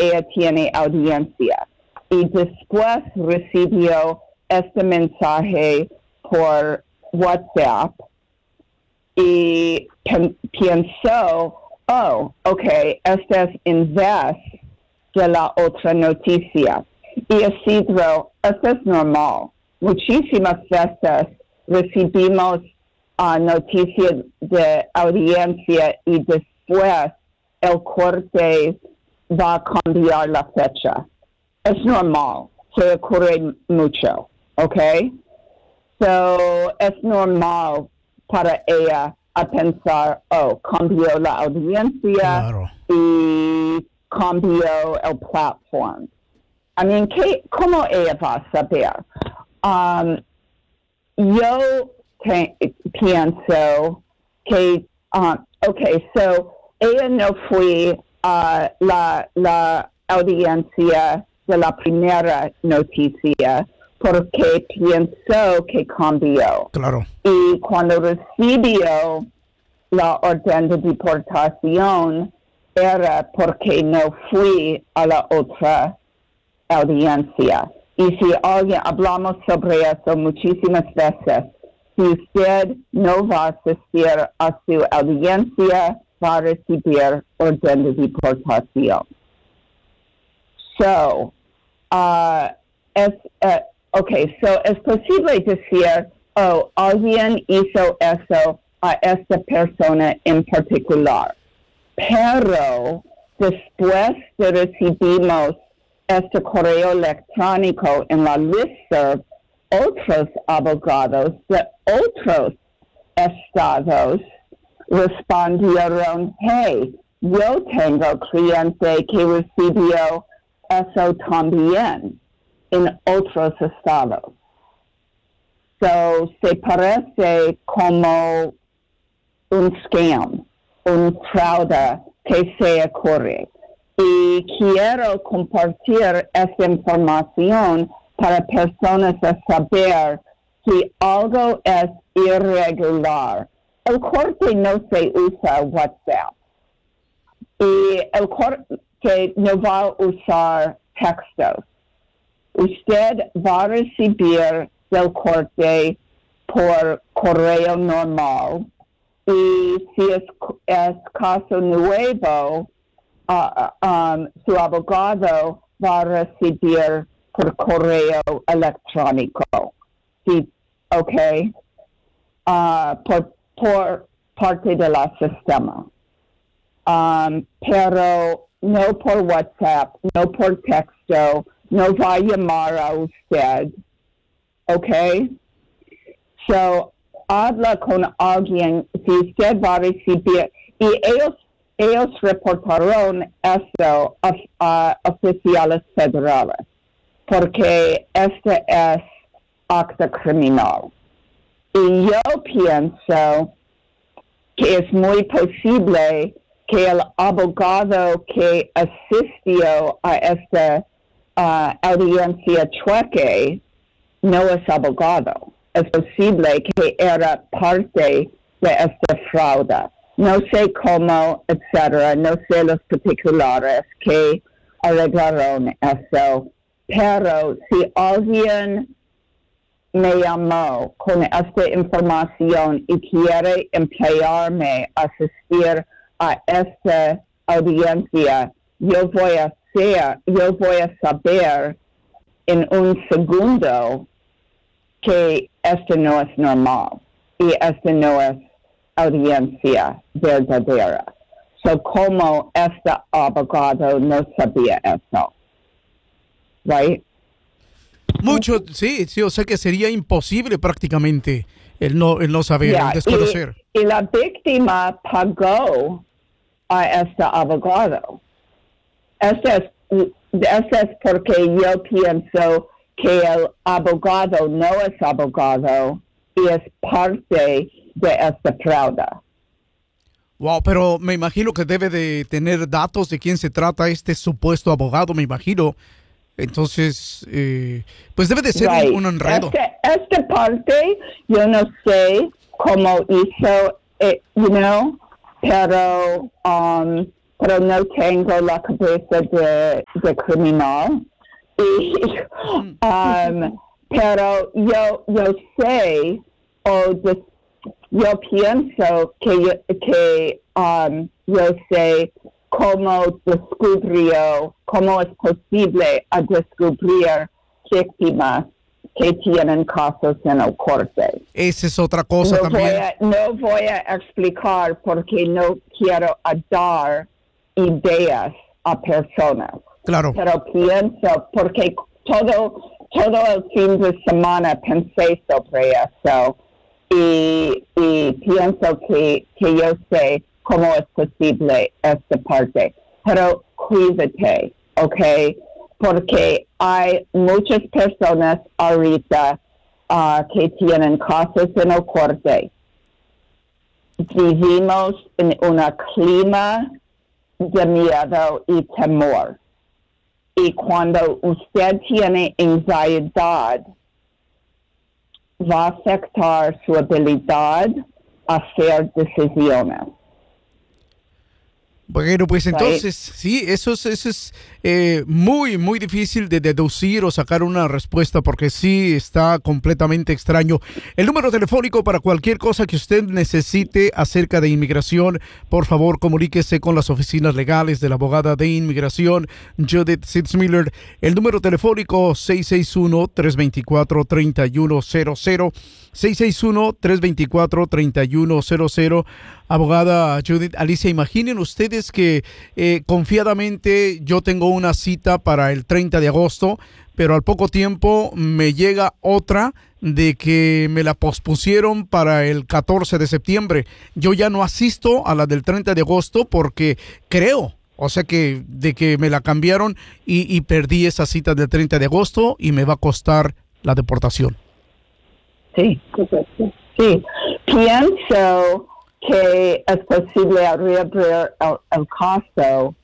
ella tiene audiencia. Y después recibió este mensaje por WhatsApp y pensó, oh, ok, este es en vez de la otra noticia. Y Isidro, esto es normal. Muchísimas veces recibimos noticias de audiencia y después el corte va a cambiar la fecha. Es normal, se ocurre mucho, ¿ok? So, es normal para ella a pensar, oh, cambió la audiencia Claro. y cambió el platform. I mean, ¿cómo ella va a saber? Yo pienso que, okay, so ella no fue la audiencia de la primera noticia porque pensó que cambió. Claro. Y cuando recibió la orden de deportación era porque no fui a la otra audiencia. Y si alguien hablamos sobre eso muchísimas veces, si usted no va a asistir a su audiencia, va a recibir orden de deportación. So, es posible decir, oh, alguien hizo eso a esta persona en particular. Pero después de recibimos este correo electrónico en la listserv, otros abogados de otros estados respondieron, hey, yo tengo cliente que recibió eso también en otros estados. So, se parece como un scam, un fraude que se ocurre. Y quiero compartir esta información para personas a saber si algo es irregular. El corte no se usa WhatsApp. Y el corte no va a usar textos. Usted va a recibir del corte por correo normal. Y si es caso nuevo, su abogado va a recibir por correo electrónico. Sí, ok. Por parte de la sistema. Pero no por WhatsApp, no por texto, no va a llamar a usted. Ok. So, habla con alguien si usted va a recibir, y ellos reportaron esto a oficiales federales, porque este es acto criminal. Y yo pienso que es muy posible que el abogado que asistió a esta audiencia trueque no es abogado. Es posible que era parte de esta fraude. No sé cómo, etcétera, no sé los particulares que arreglaron eso, pero si alguien me llamó con esta información y quiere emplearme a asistir a esta audiencia, yo voy a saber en un segundo que esto no es normal y esto no es audiencia verdadera. So, como este abogado no sabía eso, right? Mucho, sí, o sea que sería imposible prácticamente el no saber, el desconocer. Y la víctima pagó a este abogado. Eso es porque yo pienso que el abogado no es abogado y es parte de esta fraude. Wow, pero me imagino que debe de tener datos de quién se trata este supuesto abogado, me imagino. Entonces, pues debe de ser un enredo. Esta parte, yo no sé cómo hizo, pero pero no tengo la cabeza de criminal. Y, pero yo sé, yo pienso que yo sé cómo es posible a descubrir víctimas que tienen casos en el corte. Esa es otra cosa también. No voy a explicar porque no quiero dar ideas a personas. Claro. Pero pienso, porque todo el fin de semana pensé sobre eso y pienso que yo sé cómo es posible esta parte. Pero cuídate, ¿ok? Porque hay muchas personas ahorita que tienen casos en el corte. Vivimos en un clima de miedo y temor. Y cuando usted tiene ansiedad, va a afectar su habilidad a hacer decisiones. Bueno, pues entonces, sí, eso es muy, muy difícil de deducir o sacar una respuesta porque sí está completamente extraño. El número telefónico para cualquier cosa que usted necesite acerca de inmigración, por favor, comuníquese con las oficinas legales de la abogada de inmigración, Judith Sitzmiller. El número telefónico 661-324-3100. 661-324-3100. Abogada Judith, Alicia, imaginen ustedes que confiadamente yo tengo una cita para el 30 de agosto, pero al poco tiempo me llega otra de que me la pospusieron para el 14 de septiembre. Yo ya no asisto a la del 30 de agosto porque creo, o sea que de que me la cambiaron y perdí esa cita del 30 de agosto y me va a costar la deportación. Sí. Pienso que es posible reabrir el caso,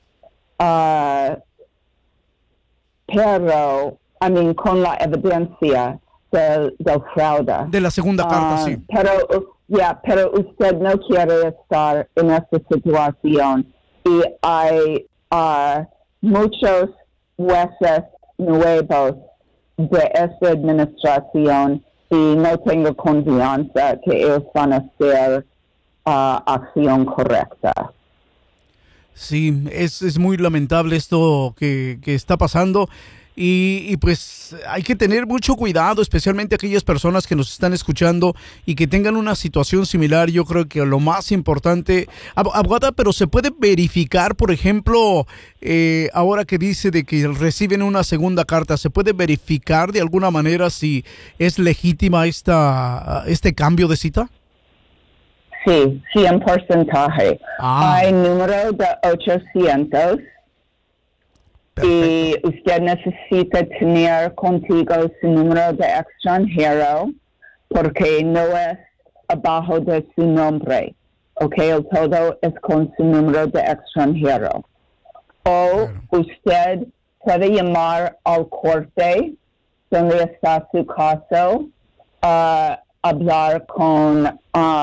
pero, con la evidencia del fraude. De la segunda carta, sí. Pero usted no quiere estar en esta situación y hay muchos jueces nuevos de esta administración y no tengo confianza que ellos van a hacer acción correcta. Sí, es muy lamentable esto que está pasando y pues hay que tener mucho cuidado, especialmente aquellas personas que nos están escuchando y que tengan una situación similar. Yo creo que lo más importante, abogada, pero se puede verificar, por ejemplo, ahora que dice de que reciben una segunda carta, ¿se puede verificar de alguna manera si es legítima este cambio de cita? Sí, en porcentaje. Hay número de 800. Perfecto. Y usted necesita tener contigo su número de extranjero porque no es abajo de su nombre. Ok, el todo es con su número de extranjero. O usted puede llamar al corte donde está su caso, hablar con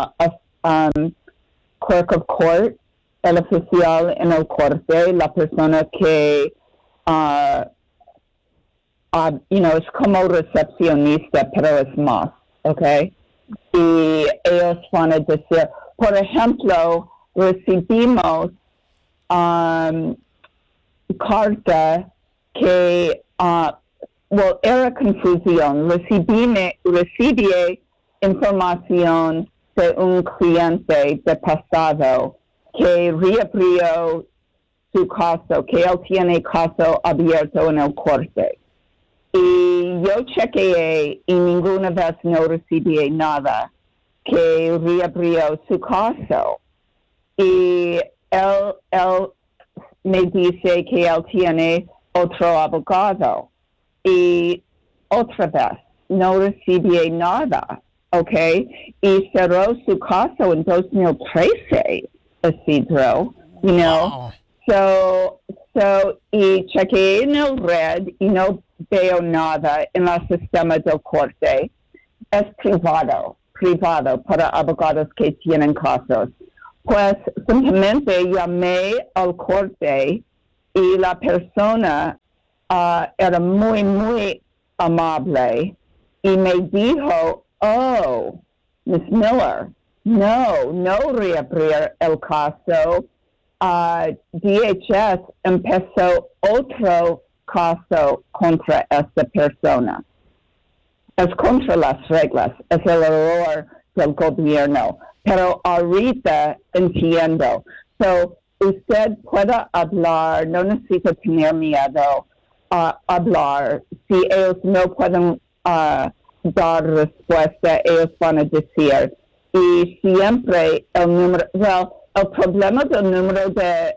clerk of court, el oficial en el corte, la persona que es como recepcionista, pero es más, ¿ok? Y ellos van a decir, por ejemplo, recibimos carta que, era confusión. Recibí información de un cliente de pasado que reabrió su caso, que él tiene caso abierto en el corte. Y yo chequeé y ninguna vez no recibí nada que reabrió su caso. Y él me dice que él tiene otro abogado. Y otra vez no recibí nada, ¿ok? Y cerró su caso en 2013, Isidro, you know? Wow. So, y chequeé en el red y no veo nada en el sistema del corte. Es privado para abogados que tienen casos. Pues simplemente llamé al corte y la persona era muy, muy amable y me dijo, oh, Miss Miller, no reabrir el caso. DHS empezó otro caso contra esta persona. Es contra las reglas, es el error del gobierno. Pero ahorita entiendo. So, usted puede hablar, no necesita tener miedo a hablar. Si ellos no pueden dar respuesta, ellos van a decir. Y siempre el número, el problema del número de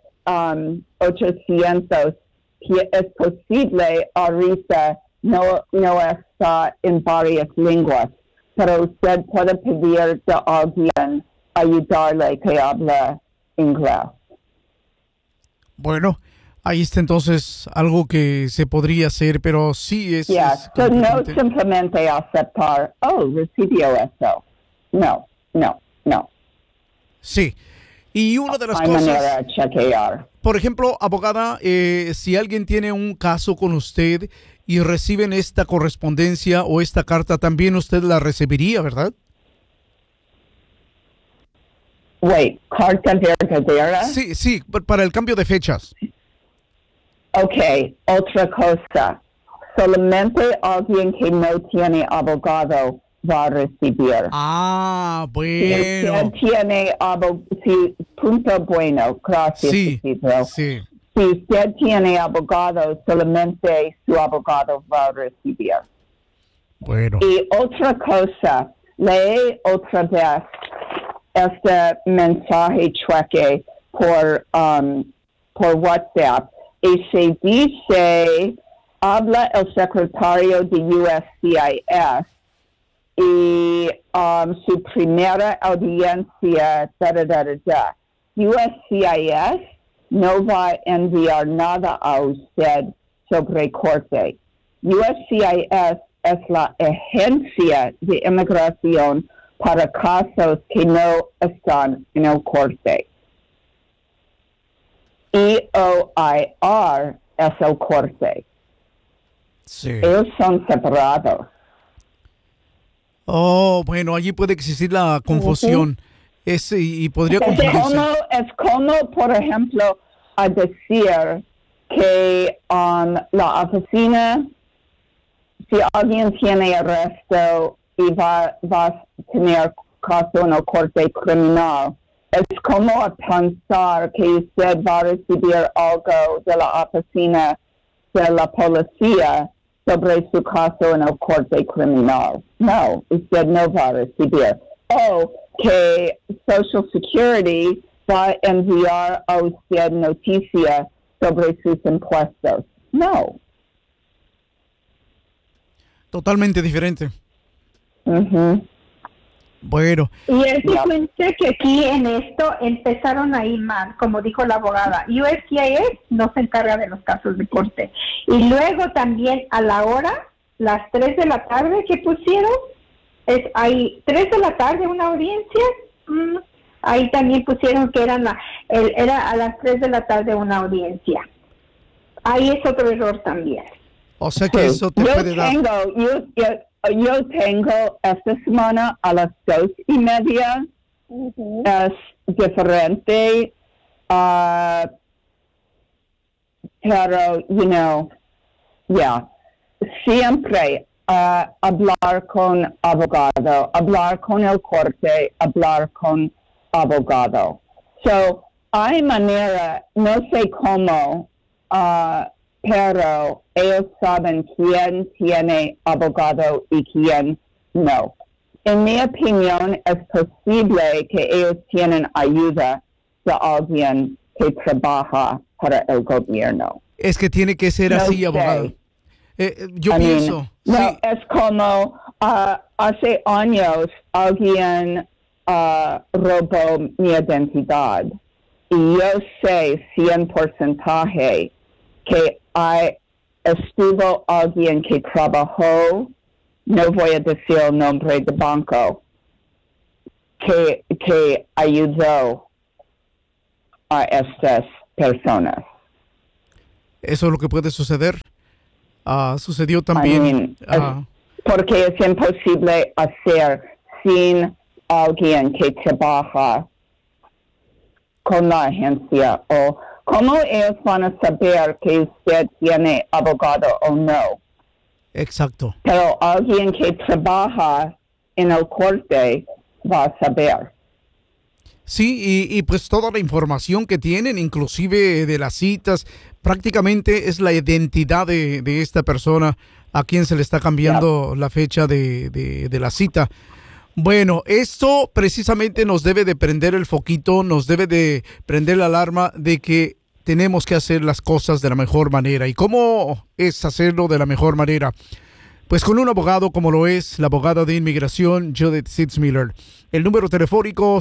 800 que es posible ahorita no está en varias lenguas, pero usted puede pedir de alguien ayudarle que habla inglés. Bueno, ahí está entonces algo que se podría hacer, pero sí es... Yeah, es so no completamente- simplemente aceptar, recibió eso. No. Sí. Y una de las Hay cosas... manera de chequear. Por ejemplo, abogada, si alguien tiene un caso con usted y reciben esta correspondencia o esta carta, también usted la recibiría, ¿verdad? Wait, carta verdadera? Sí, para el cambio de fechas. Ok, otra cosa. Solamente alguien que no tiene abogado va a recibir. Ah, Si bueno. usted tiene punto bueno, gracias, Sí, Isidro. sí. Si usted tiene abogado, solamente su abogado va a recibir. Bueno. Y otra cosa, lee otra vez este mensaje trueque por WhatsApp y se dice, habla el secretario de USCIS y su primera audiencia, USCIS no va a enviar nada a usted sobre corte. USCIS es la agencia de inmigración para casos que no están en el corte. EOIR es el corte. Sí. Ellos son separados. Oh, bueno, allí puede existir la confusión. Y podría confundirse. Es como, por ejemplo, a decir que la oficina, si alguien tiene arresto y va a tener caso en el corte criminal, es como a pensar que usted va a recibir algo de la oficina de la policía sobre su caso en el corte criminal. No, usted no va a recibir. O que Social Security va a enviar a usted noticia sobre sus impuestos. No. Totalmente diferente. Uh-huh. Bueno. Y él sí cuenta que aquí en esto empezaron a ir mal, como dijo la abogada. USCIS no se encarga de los casos de corte. Y luego también a la hora, las 3 de la tarde que pusieron, hay 3 de la tarde una audiencia. Ahí también pusieron que era a las 3 de la tarde una audiencia. Ahí es otro error también. O sea que eso te puede dar. Yo tengo esta semana a las 2:30. Uh-huh. Es diferente, pero, siempre hablar con abogado, hablar con el corte, hablar con abogado. So, hay manera, no sé cómo, pero ellos saben quién tiene abogado y quién no. En mi opinión, es posible que ellos tienen ayuda de alguien que trabaja para el gobierno. Es que tiene que ser No así, sé. abogado. Yo pienso. No, Sí. es como hace años alguien robó mi identidad y yo sé 100% que estuvo alguien que trabajó, no voy a decir el nombre del banco, que ayudó a estas personas. Eso es lo que puede suceder. Sucedió también. Porque es imposible hacer sin alguien que trabaja con la agencia. O cómo ellos van a saber que usted tiene abogado o no. Exacto. Pero alguien que trabaja en el corte va a saber. Sí, y pues toda la información que tienen, inclusive de las citas, prácticamente es la identidad de esta persona a quien se le está cambiando la fecha de la cita. Bueno, esto precisamente nos debe de prender el foquito, nos debe de prender la alarma de que tenemos que hacer las cosas de la mejor manera. ¿Y cómo es hacerlo de la mejor manera? Pues con un abogado como lo es la abogada de inmigración Judith Sitzmiller. El número telefónico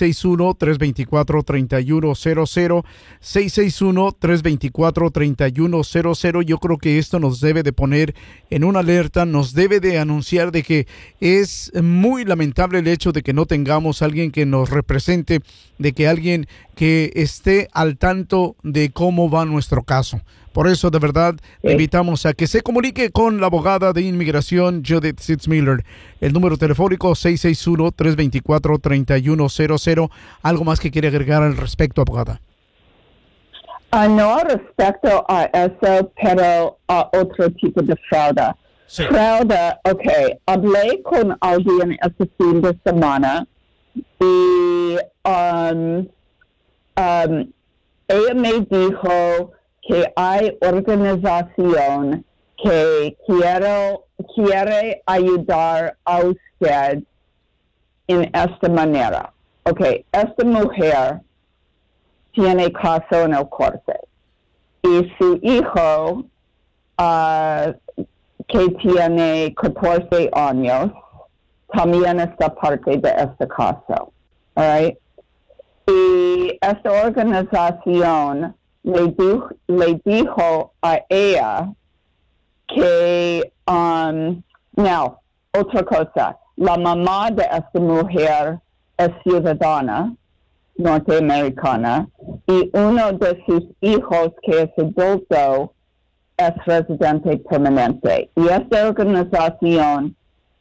661-324-3100, 661-324-3100. Yo creo que esto nos debe de poner en una alerta, nos debe de anunciar de que es muy lamentable el hecho de que no tengamos alguien que nos represente, de que alguien que esté al tanto de cómo va nuestro caso. Por eso, de verdad, le invitamos a que se comunique con la abogada de inmigración Judith Sitzmiller. El número telefónico 661-324-3100. ¿Algo más que quiere agregar al respecto, abogada? No respecto a eso, pero a otro tipo de fraude. Sí. Fraude, hablé con alguien este fin de semana y ella me dijo que hay organización que quiere ayudar a usted en esta manera. Esta mujer tiene caso en el corte y su hijo, que tiene 14 años, también está parte de este caso. All right? Y esta organización le dijo a ella que, otra cosa, la mamá de esta mujer es ciudadana norteamericana y uno de sus hijos que es adulto es residente permanente. Y esta organización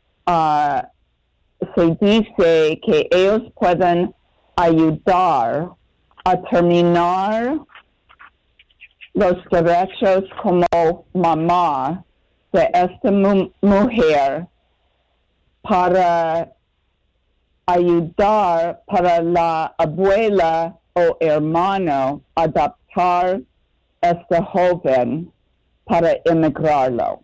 se dice que ellos pueden ayudar a terminar los derechos como mamá de esta mujer para ayudar para la abuela o hermano adoptar este joven para emigrarlo.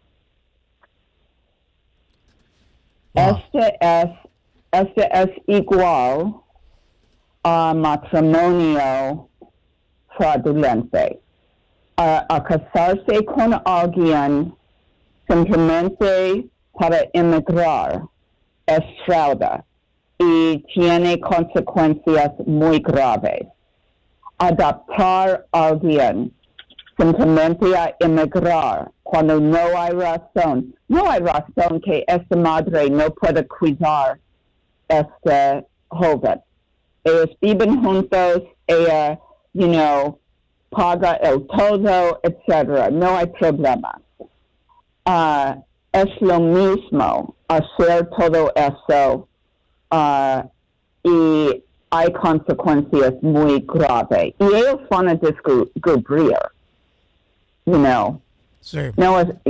Wow. Este es igual a matrimonio fraudulente. A casarse con alguien simplemente para emigrar es fraude y tiene consecuencias muy graves. Adoptar a alguien simplemente a emigrar cuando no hay razón que esta madre no pueda cuidar a este joven. Ellos viven juntos, ella, paga el todo, etc. No hay problema. Es lo mismo hacer todo eso y hay consecuencias muy graves. Y ellos van a descubrir, Sí. No es,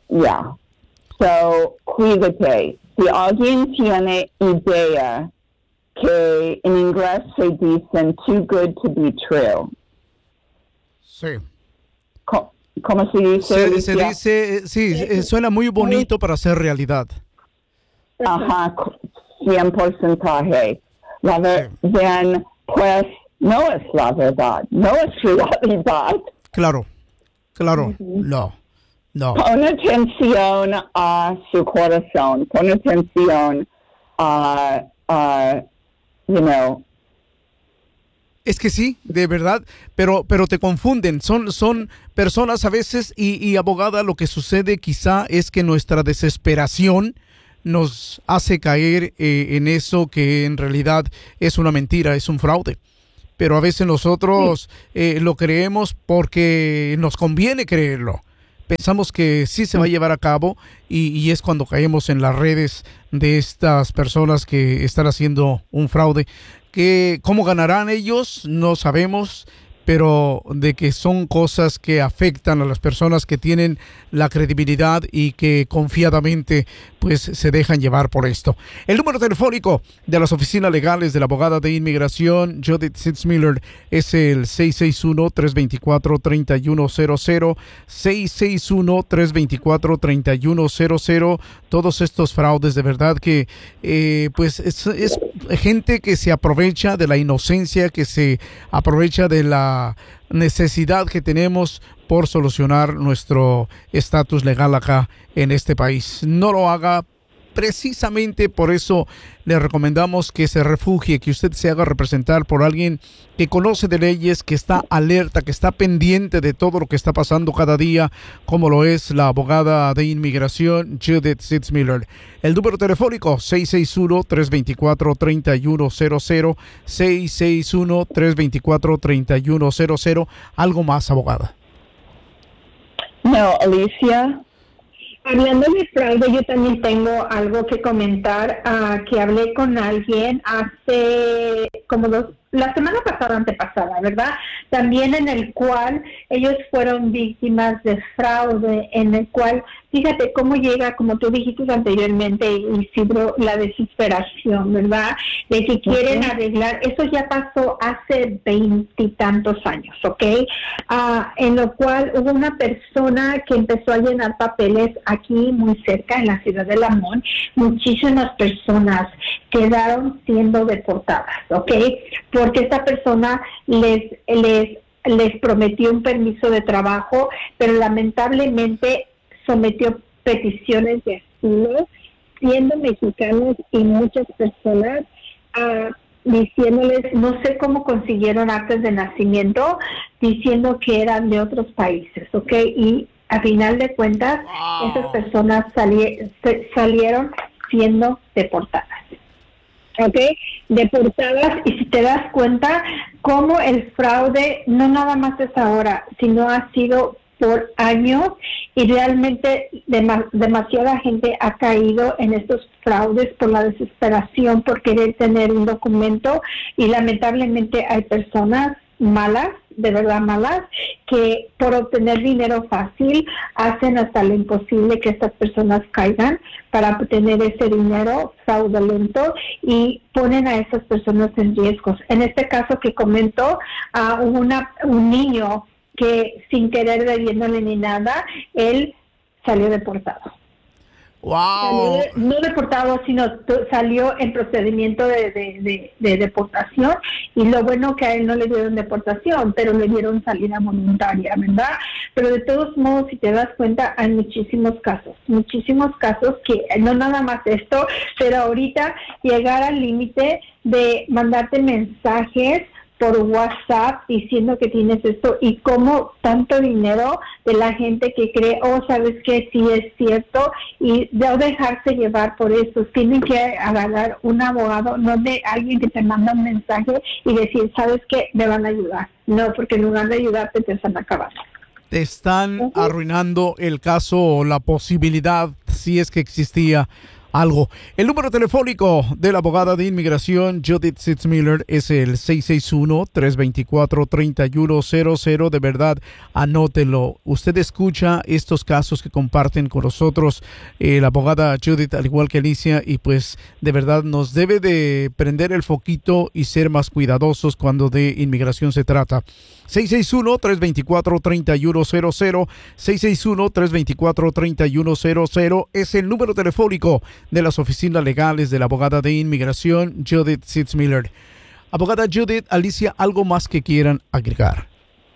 So, cuídate. Si alguien tiene idea que en inglés se dicen too good to be true. Sí. ¿Cómo se dice? Se dice, suena muy bonito para ser realidad. Ajá, 100%. Bien, pues no es la verdad, no es realidad. Claro, no. Pon atención a su corazón, pon atención a Es que sí, de verdad, pero te confunden, son personas a veces y abogada, lo que sucede quizá es que nuestra desesperación nos hace caer en eso que en realidad es una mentira, es un fraude. pero a veces nosotros lo creemos porque nos conviene creerlo. Pensamos que sí se va a llevar a cabo y es cuando caemos en las redes de estas personas que están haciendo un fraude. Que cómo ganarán ellos no sabemos, pero de que son cosas que afectan a las personas que tienen la credibilidad y que confiadamente pues se dejan llevar por esto. El número telefónico de las oficinas legales de la abogada de inmigración Judith Sitzmiller es el 661-324-3100, 661-324-3100. Todos estos fraudes, de verdad que pues es gente que se aprovecha de la inocencia, que se aprovecha de la necesidad que tenemos por solucionar nuestro estatus legal acá en este país. No lo haga. Precisamente por eso le recomendamos que se refugie, que usted se haga representar por alguien que conoce de leyes, que está alerta, que está pendiente de todo lo que está pasando cada día, como lo es la abogada de inmigración Judith Sitzmiller. El número telefónico 661-324-3100, 661-324-3100. ¿Algo más, abogada? No, Alicia. Hablando de fraude, yo también tengo algo que comentar, que hablé con alguien hace como la semana pasada, antepasada, ¿verdad? También en el cual ellos fueron víctimas de fraude, en el cual, fíjate cómo llega, como tú dijiste anteriormente, Isidro, la desesperación, ¿verdad? De que quieren arreglar, eso ya pasó hace 20 y tantos años, ¿ok? En lo cual hubo una persona que empezó a llenar papeles aquí muy cerca, en la ciudad de Lamont. Muchísimas personas quedaron siendo deportadas, ¿ok? Porque esta persona les prometió un permiso de trabajo, pero lamentablemente sometió peticiones de asilo, siendo mexicanos, y muchas personas diciéndoles, no sé cómo consiguieron actas de nacimiento, diciendo que eran de otros países, ¿ok? Y a final de cuentas, esas personas salieron siendo deportadas. ¿Ok? Deportadas, y si te das cuenta, cómo el fraude no nada más es ahora, sino ha sido por años, y realmente demasiada gente ha caído en estos fraudes por la desesperación, por querer tener un documento, y lamentablemente hay personas malas, de verdad malas, que por obtener dinero fácil hacen hasta lo imposible que estas personas caigan para obtener ese dinero fraudulento, y ponen a esas personas en riesgos. En este caso que comentó, hubo un niño que sin querer bebiéndole ni nada, él salió deportado. Wow. No deportado, sino salió en procedimiento de deportación, y lo bueno que a él no le dieron deportación, pero le dieron salida voluntaria, ¿verdad? Pero de todos modos, si te das cuenta, hay muchísimos casos que no nada más esto, pero ahorita llegar al límite de mandarte mensajes por WhatsApp diciendo que tienes esto, y como tanto dinero de la gente que cree, sabes que sí es cierto, y no dejarse llevar por eso. Tienen que agarrar un abogado, no de alguien que te manda un mensaje y decir, sabes que me van a ayudar. No, porque en lugar de ayudarte te están acabando. Te están arruinando el caso o la posibilidad, si es que existía algo. El número telefónico de la abogada de inmigración Judith Sitzmiller es el 661-324-3100. De verdad, anótelo. Usted escucha estos casos que comparten con nosotros la abogada Judith, al igual que Alicia, y pues de verdad nos debe de prender el foquito y ser más cuidadosos cuando de inmigración se trata. 661-324-3100, 661-324-3100 es el número telefónico de las oficinas legales de la abogada de inmigración Judith Sitzmiller. Abogada Judith, Alicia, ¿algo más que quieran agregar?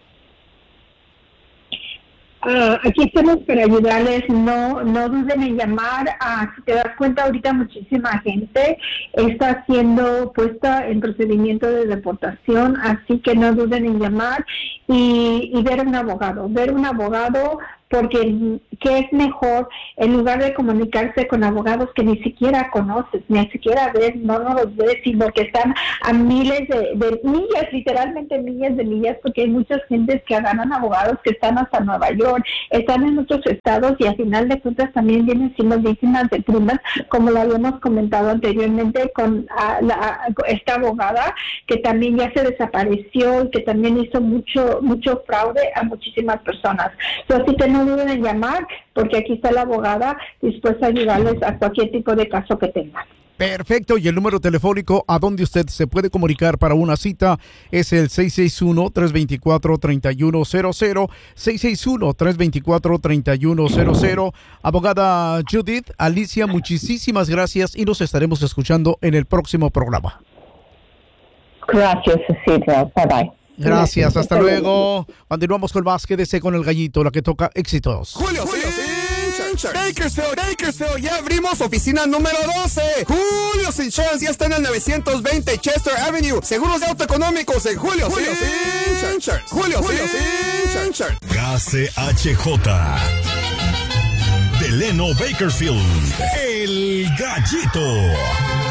Aquí estamos para ayudarles, no duden en llamar. Si te das cuenta, ahorita muchísima gente está siendo puesta en procedimiento de deportación, así que no duden en llamar y ver un abogado porque ¿qué es mejor en lugar de comunicarse con abogados que ni siquiera conoces, ni siquiera ves, no los ves, sino que están a miles de millas, literalmente miles de millas, porque hay muchas gentes que agarran abogados que están hasta Nueva York, están en otros estados y al final de cuentas también vienen siendo víctimas de crímenes, como lo habíamos comentado anteriormente con esta abogada que también ya se desapareció y que también hizo mucho fraude a muchísimas personas. Así que no duden en llamar, porque aquí está la abogada dispuesta a ayudarles a cualquier tipo de caso que tengan. Perfecto, y el número telefónico a donde usted se puede comunicar para una cita es el 661-324-3100, 661-324-3100. Abogada Judith, Alicia, muchísimas gracias y nos estaremos escuchando en el próximo programa. Gracias, Cecilia. Bye bye. Gracias, hasta luego. Continuamos con más, quédese con el gallito, la que toca éxitos. Julio Bakersfield, ya abrimos oficina número 12. Julio's Insurance ya está en el 920 Chester Avenue. Seguros de auto económicos en Julio's Insurance. Julio's Insurance. KCHJ. Delano Bakersfield, el gallito.